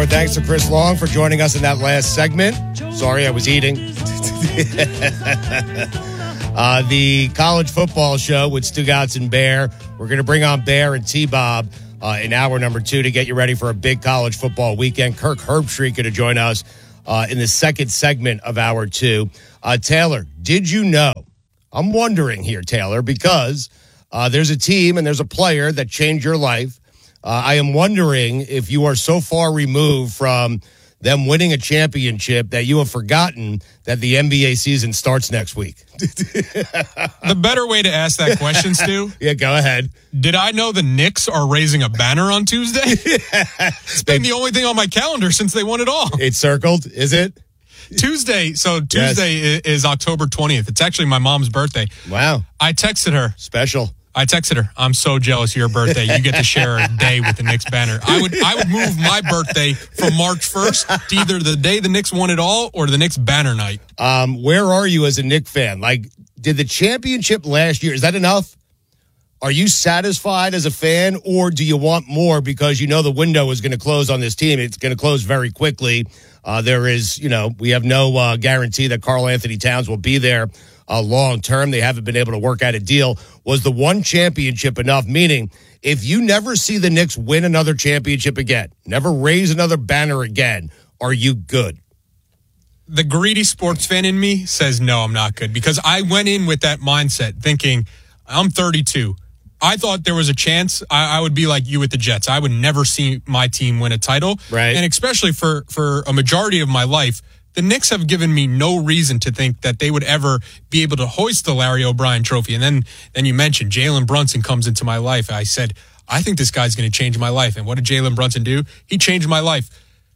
Our thanks to Chris Long for joining us in that last segment. Sorry, I was eating. The college football show with Stugotz and Bear. We're going to bring on Bear and T-Bob in hour number 2 to get you ready for a big college football weekend. Kirk Herbstreit going to join us in the second segment of hour 2. Taylor, did you know? I'm wondering here, Taylor, because there's a team and there's a player that changed your life. I am wondering if you are so far removed from them winning a championship that you have forgotten that the NBA season starts next week. The better way to ask that question, Stu. Yeah, go ahead. Did I know the Knicks are raising a banner on Tuesday? It's been the only thing on my calendar since they won it all. It's circled, is it? Tuesday is October 20th. It's actually my mom's birthday. Wow. I texted her. Special. I texted her, I'm so jealous of your birthday. You get to share a day with the Knicks banner. I would move my birthday from March 1st to either the day the Knicks won it all or the Knicks banner night. Where are you as a Knicks fan? Like, did the championship last year, is that enough? Are you satisfied as a fan, or do you want more because you know the window is going to close on this team? It's going to close very quickly. There is, we have no guarantee that Karl Anthony Towns will be there long term. They haven't been able to work out a deal. Was the one championship enough? Meaning, if you never see the Knicks win another championship again, never raise another banner again, are you good? The greedy sports fan in me says, no, I'm not good, because I went in with that mindset thinking, I'm 32. I thought there was a chance I would be like you with the Jets. I would never see my team win a title. Right. And especially for a majority of my life, the Knicks have given me no reason to think that they would ever be able to hoist the Larry O'Brien trophy. And then you mentioned Jalen Brunson comes into my life. I said, I think this guy's going to change my life. And what did Jalen Brunson do? He changed my life.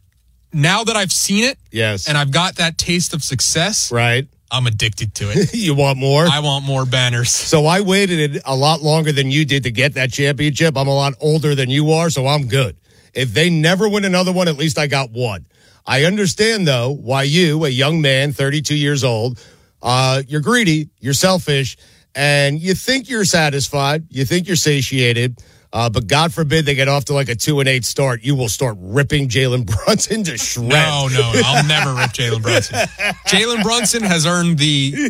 Now that I've seen it, yes, and I've got that taste of success, right, I'm addicted to it. You want more? I want more banners. So I waited a lot longer than you did to get that championship. I'm a lot older than you are, so I'm good. If they never win another one, at least I got one. I understand, though, why you, a young man, 32 years old, you're greedy, you're selfish, and you think you're satisfied, you think you're satiated, but God forbid they get off to like a 2-8 start, you will start ripping Jalen Brunson to shreds. No, I'll never rip Jalen Brunson. Jalen Brunson has earned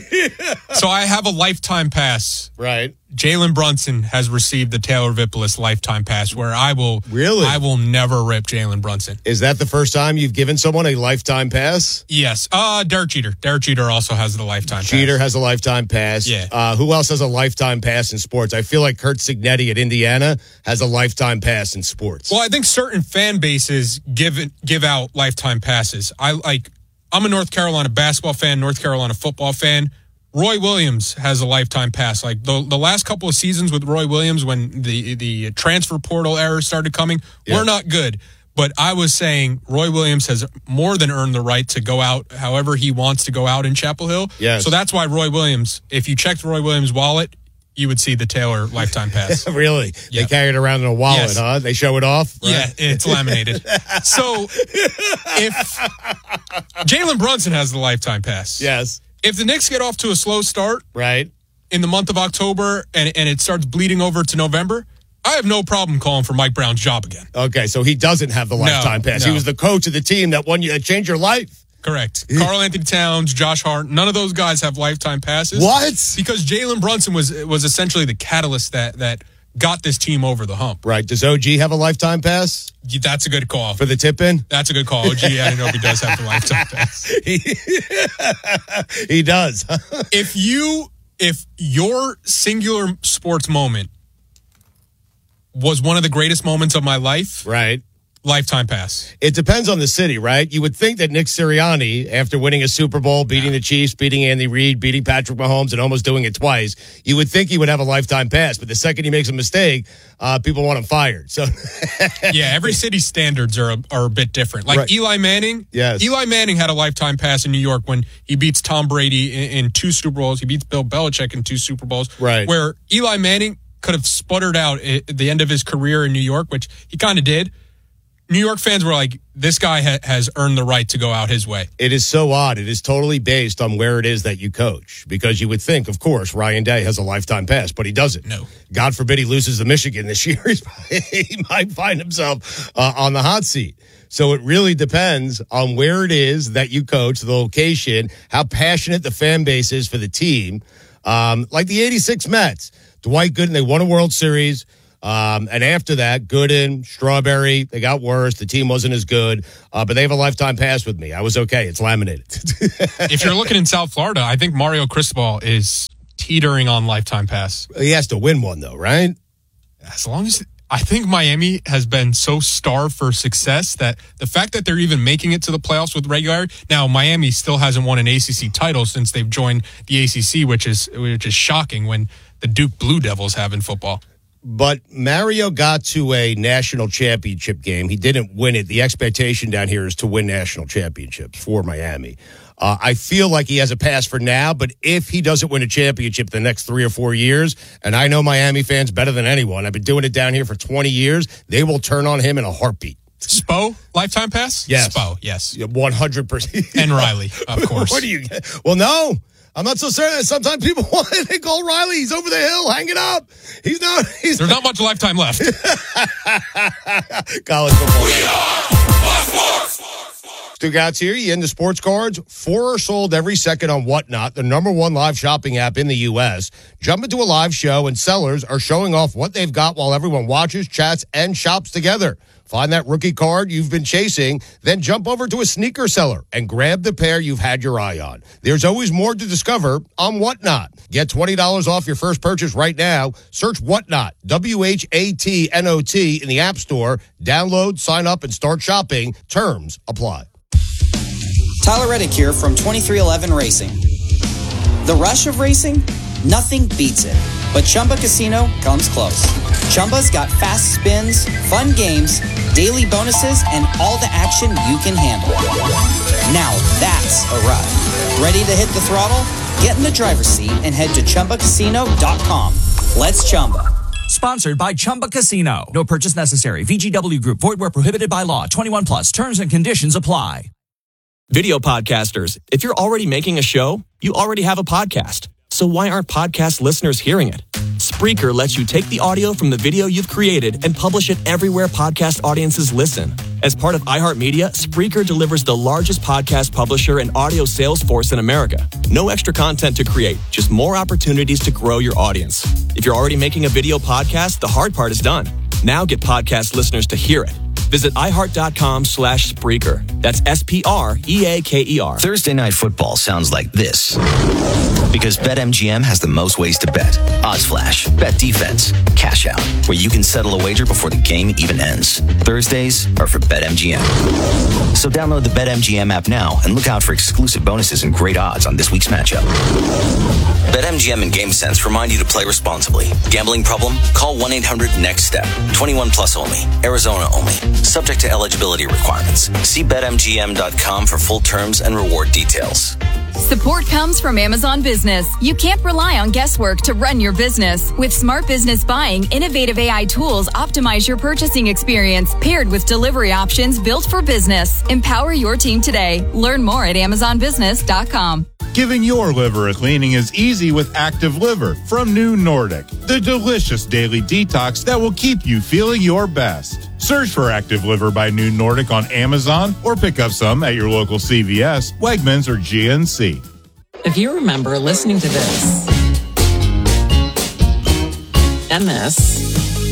so I have a lifetime pass. Right. Jalen Brunson has received the Taylor Vippolis lifetime pass, where I will never rip Jalen Brunson. Is that the first time you've given someone a lifetime pass? Yes. Derek Jeter. Derek Jeter also has the lifetime pass. Jeter has a lifetime pass. Yeah. Who else has a lifetime pass in sports? I feel like Kurt Cignetti at Indiana has a lifetime pass in sports. Well, I think certain fan bases give out lifetime passes. I'm a North Carolina basketball fan, North Carolina football fan. Roy Williams has a lifetime pass. Like the last couple of seasons with Roy Williams, when the transfer portal errors started coming, were not good. But I was saying Roy Williams has more than earned the right to go out however he wants to go out in Chapel Hill. Yes. So that's why Roy Williams, if you checked Roy Williams' wallet, you would see the Taylor lifetime pass. Really? Yeah. They carry it around in a wallet, Yes. huh? They show it off? Right? Yeah, it's laminated. So if Jalen Brunson has the lifetime pass. Yes. If the Knicks get off to a slow start, right, in the month of October and it starts bleeding over to November, I have no problem calling for Mike Brown's job again. Okay, so he doesn't have the lifetime pass. No. He was the coach of the team that won you, that changed your life. Correct. Karl Anthony Towns, Josh Hart, none of those guys have lifetime passes. What? Because Jalen Brunson was essentially the catalyst that got this team over the hump. Right. Does OG have a lifetime pass? That's a good call. For the tip-in? That's a good call. OG, I don't know if he does have the lifetime pass. He does. If your singular sports moment was one of the greatest moments of my life, right, lifetime pass. It depends on the city, right? You would think that Nick Sirianni, after winning a Super Bowl, beating the Chiefs, beating Andy Reid, beating Patrick Mahomes, and almost doing it twice, you would think he would have a lifetime pass. But the second he makes a mistake, people want him fired. So, yeah, every city's standards are a bit different. Like right. Eli Manning. Yes. Eli Manning had a lifetime pass in New York when he beats Tom Brady in 2 Super Bowls. He beats Bill Belichick in 2 Super Bowls. Right. Where Eli Manning could have sputtered out at the end of his career in New York, which he kind of did. New York fans were like, this guy has earned the right to go out his way. It is so odd. It is totally based on where it is that you coach, because you would think, of course, Ryan Day has a lifetime pass, but he doesn't. No. God forbid he loses to Michigan this year. He might find himself on the hot seat. So it really depends on where it is that you coach, the location, how passionate the fan base is for the team. Like the 86 Mets, Dwight Gooden, they won a World Series. And after that, Gooden, Strawberry, they got worse. The team wasn't as good, but they have a lifetime pass with me. I was okay. It's laminated. If you're looking in South Florida, I think Mario Cristobal is teetering on lifetime pass. He has to win one, though, right? As long as I think Miami has been so starved for success that the fact that they're even making it to the playoffs with regularity. Now, Miami still hasn't won an ACC title since they've joined the ACC, which is shocking when the Duke Blue Devils have in football. But Mario got to a national championship game. He didn't win it. The expectation down here is to win national championships for Miami. I feel like he has a pass for now, but if he doesn't win a championship the next 3 or 4 years, and I know Miami fans better than anyone, I've been doing it down here for 20 years, they will turn on him in a heartbeat. Spo, lifetime pass? Yes. Spo, yes. 100%. And Riley, of course. What do you get? Well, no. I'm not so certain. Sometimes people want to think, oh, Riley, he's over the hill, hanging up. He's not. There's not much lifetime left. College football. We are sports. Stugatz here. You into sports cards? 4 are sold every second on Whatnot, the #1 live shopping app in the U.S. Jump into a live show, and sellers are showing off what they've got while everyone watches, chats, and shops together. Find that rookie card you've been chasing, then jump over to a sneaker seller and grab the pair you've had your eye on. There's always more to discover on Whatnot. Get $20 off your first purchase right now. Search Whatnot, WHATNOT, in the App Store. Download, sign up, and start shopping. Terms apply. Tyler Reddick here from 2311 Racing. The rush of racing? Nothing beats it. But Chumba Casino comes close. Chumba's got fast spins, fun games, daily bonuses, and all the action you can handle. Now that's a ride. Ready to hit the throttle? Get in the driver's seat and head to ChumbaCasino.com. Let's Chumba. Sponsored by Chumba Casino. No purchase necessary. VGW Group. Void where prohibited by law. 21 plus. Terms and conditions apply. Video podcasters, if you're already making a show, you already have a podcast. So why aren't podcast listeners hearing it? Spreaker lets you take the audio from the video you've created and publish it everywhere podcast audiences listen. As part of iHeartMedia, Spreaker delivers the largest podcast publisher and audio sales force in America. No extra content to create, just more opportunities to grow your audience. If you're already making a video podcast, the hard part is done. Now get podcast listeners to hear it. Visit iHeart.com/Spreaker. That's SPREAKER. Thursday Night Football sounds like this. Because BetMGM has the most ways to bet. Odds Flash, Bet Defense, Cash Out, where you can settle a wager before the game even ends. Thursdays are for BetMGM. So download the BetMGM app now and look out for exclusive bonuses and great odds on this week's matchup. BetMGM and GameSense remind you to play responsibly. Gambling problem? Call 1-800-NEXT-STEP. 21 plus only. Arizona only. Subject to eligibility requirements. See BetMGM.com for full terms and reward details. Support comes from Amazon Business. You can't rely on guesswork to run your business. With Smart Business Buying, innovative AI tools optimize your purchasing experience, paired with delivery options built for business. Empower your team today. Learn more at AmazonBusiness.com. Giving your liver a cleaning is easy with Active Liver from New Nordic, the delicious daily detox that will keep you feeling your best. Search for Active Liver by New Nordic on Amazon or pick up some at your local CVS, Wegmans, or GNC. If you remember listening to this and this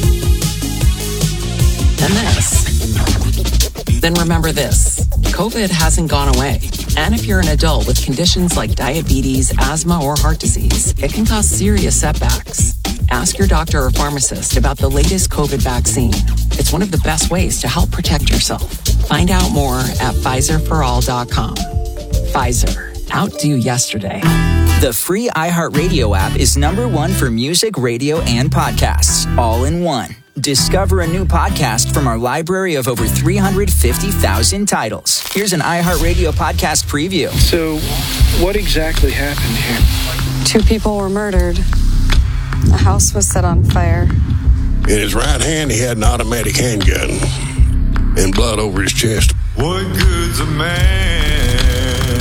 and this, then remember this. COVID hasn't gone away. And if you're an adult with conditions like diabetes, asthma, or heart disease, it can cause serious setbacks. Ask your doctor or pharmacist about the latest COVID vaccine. It's one of the best ways to help protect yourself. Find out more at PfizerForAll.com. Pfizer. Outdo yesterday. The free iHeartRadio app is #1 for music, radio, and podcasts, all in one. Discover a new podcast from our library of over 350,000 titles. Here's an iHeartRadio podcast preview. So, what exactly happened here? 2 people were murdered. A house was set on fire. In his right hand, he had an automatic handgun. and blood over his chest. What good's a man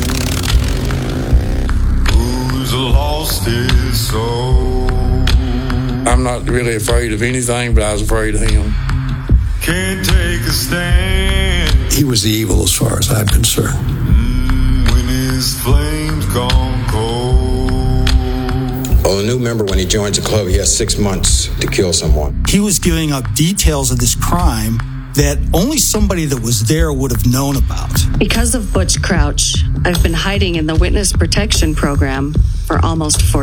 who's lost his soul? I'm not really afraid of anything, but I was afraid of him. Can't take a stand. He was the evil as far as I'm concerned. When his flames gone cold. Well, a new member, when he joins a club, he has 6 months to kill someone. He was giving up details of this crime that only somebody that was there would have known about. Because of Butch Crouch, I've been hiding in the Witness Protection Program for almost 4